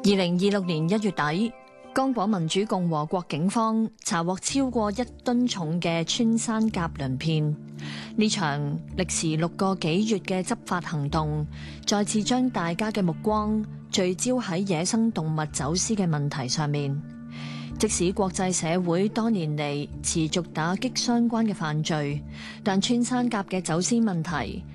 2026年1月底，剛果民主共和國警方查獲超過1噸重嘅穿山甲鱗片。呢場歷時6個幾月嘅執法行動，再次將大家嘅目光聚焦喺野生動物走私嘅問題上面。即使國際社會多年嚟持續打擊相關嘅犯罪，但穿山甲嘅走私問題